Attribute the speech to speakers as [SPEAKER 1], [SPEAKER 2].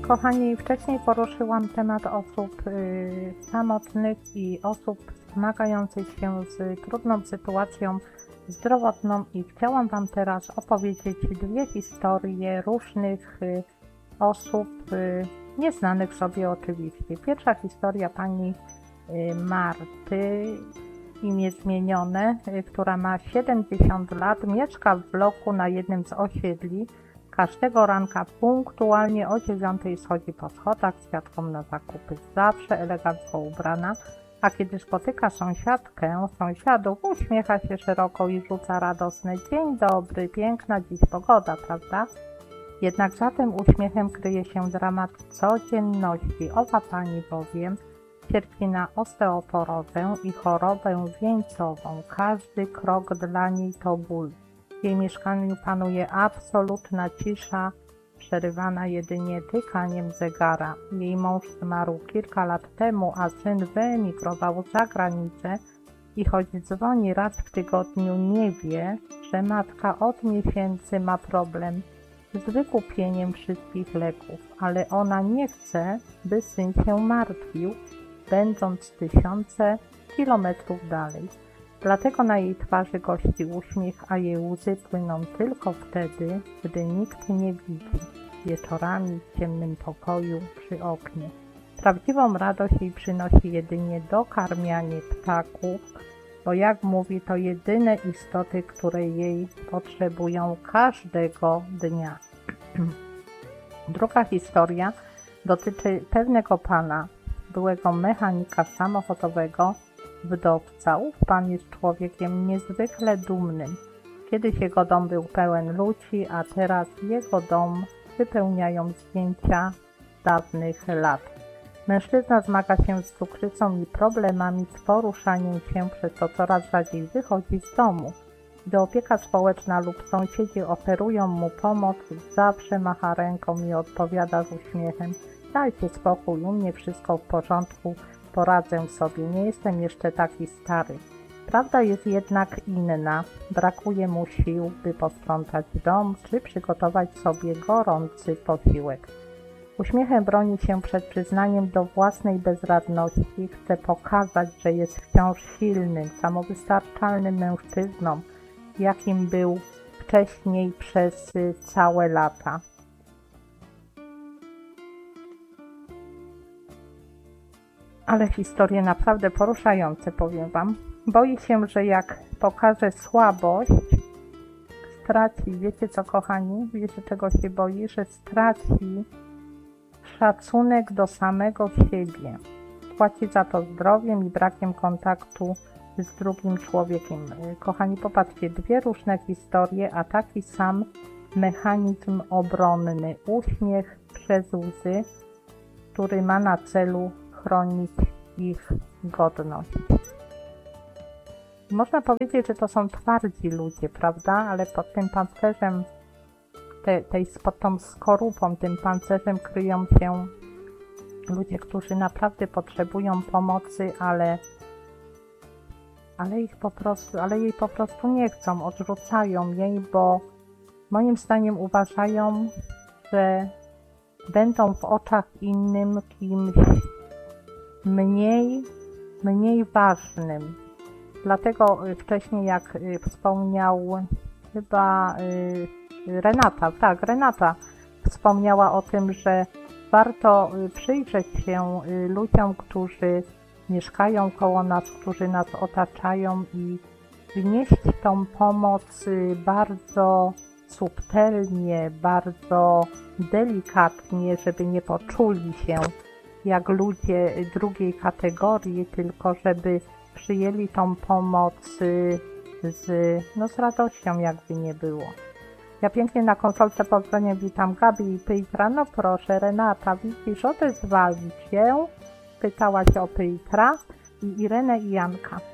[SPEAKER 1] Kochani, wcześniej poruszyłam temat osób samotnych i osób zmagających się z trudną sytuacją zdrowotną i chciałam Wam teraz opowiedzieć dwie historie różnych osób, nieznanych sobie oczywiście. Pierwsza historia pani Marty, imię zmienione, która ma 70 lat, mieszka w bloku na jednym z osiedli. Każdego ranka punktualnie o 9 schodzi po schodach z kwiatką na zakupy, zawsze elegancko ubrana, a kiedy spotyka sąsiadów, uśmiecha się szeroko i rzuca radosne: dzień dobry, piękna dziś pogoda, prawda? Jednak za tym uśmiechem kryje się dramat codzienności. Owa pani bowiem cierpi na osteoporozę i chorobę wieńcową. Każdy krok dla niej to ból. W jej mieszkaniu panuje absolutna cisza, przerywana jedynie tykaniem zegara. Jej mąż zmarł kilka lat temu, a syn wyemigrował za granicę i choć dzwoni raz w tygodniu, nie wie, że matka od miesięcy ma problem z wykupieniem wszystkich leków, ale ona nie chce, by syn się martwił, będąc tysiące kilometrów dalej. Dlatego na jej twarzy gości uśmiech, a jej łzy płyną tylko wtedy, gdy nikt nie widzi, wieczorami w ciemnym pokoju przy oknie. Prawdziwą radość jej przynosi jedynie dokarmianie ptaków, bo jak mówi, to jedyne istoty, które jej potrzebują każdego dnia. Druga historia dotyczy pewnego pana, byłego mechanika samochodowego, wdowca. Ów pan jest człowiekiem niezwykle dumnym. Kiedyś jego dom był pełen ludzi, a teraz jego dom wypełniają zdjęcia dawnych lat. Mężczyzna zmaga się z cukrzycą i problemami z poruszaniem się, przez co coraz rzadziej wychodzi z domu. Gdy opieka społeczna lub sąsiedzi oferują mu pomoc, zawsze macha ręką i odpowiada z uśmiechem: dajcie spokój, u mnie wszystko w porządku, poradzę sobie, nie jestem jeszcze taki stary. Prawda jest jednak inna. Brakuje mu sił, by posprzątać dom czy przygotować sobie gorący posiłek. Uśmiechem broni się przed przyznaniem do własnej bezradności. Chce pokazać, że jest wciąż silnym, samowystarczalnym mężczyzną, jakim był wcześniej przez całe lata. Ale historie naprawdę poruszające, powiem Wam. Boi się, że jak pokaże słabość, straci, wiecie co kochani, wiecie czego się boi? Że straci szacunek do samego siebie. Płaci za to zdrowiem i brakiem kontaktu z drugim człowiekiem. Kochani, popatrzcie, dwie różne historie, a taki sam mechanizm obronny. Uśmiech przez łzy, który ma na celu chronić ich godność. Można powiedzieć, że to są twardzi ludzie, prawda? Ale pod tym pancerzem, pod tą skorupą, tym pancerzem kryją się ludzie, którzy naprawdę potrzebują pomocy, ale jej po prostu nie chcą, odrzucają jej, bo moim zdaniem uważają, że będą w oczach innym kimś mniej ważnym. Dlatego wcześniej, jak wspomniał chyba Renata wspomniała o tym, że warto przyjrzeć się ludziom, którzy mieszkają koło nas, którzy nas otaczają i wnieść tą pomoc bardzo subtelnie, bardzo delikatnie, żeby nie poczuli się jak ludzie drugiej kategorii, tylko żeby przyjęli tą pomoc z radością, jakby nie było. Ja pięknie na konsolce pozwolenie witam Gabi i Pejtra. No proszę, Renata, widzisz, odezwali się, pytałaś o Pejtra i Irenę i Janka.